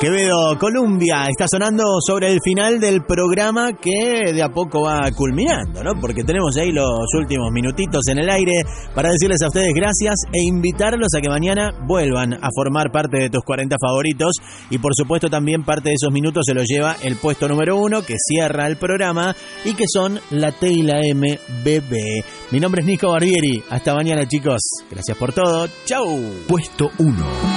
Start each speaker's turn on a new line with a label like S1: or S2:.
S1: Quevedo, Columbia, está sonando sobre el final del programa que de a poco va culminando, ¿no? Porque tenemos ahí los últimos minutitos en el aire para decirles a ustedes gracias e invitarlos a que mañana vuelvan a formar parte de tus 40 favoritos y por supuesto también parte de esos minutos se los lleva el puesto número 1 que cierra el programa y que son la T y la M bebé. Mi nombre es Nico Barbieri, hasta mañana chicos, gracias por todo, chau.
S2: Puesto 1.